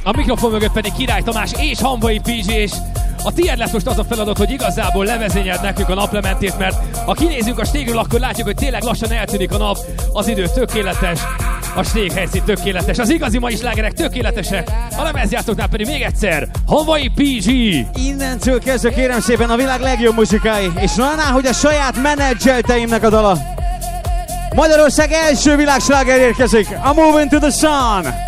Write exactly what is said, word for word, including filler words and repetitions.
A mikrofon mögött pedig Király Tamás és Hamvai pé gé, és a tiéd lesz most az a feladat, hogy igazából levezényeld nekünk a naplementét, mert ha kinézünk a stégről, akkor látjuk, hogy tényleg lassan eltűnik a nap, az idő tökéletes, a stég helyszín tökéletes, az igazi mai slágerek tökéletesek, a lemezjátszóknál pedig még egyszer Hamvai pé gé. Innentől kezdve kérem szépen a világ legjobb muzsikái, és annál, hogy a saját menedzselteimnek a dala. Magyarország első világsláger érkezik, a Moving to the Sun.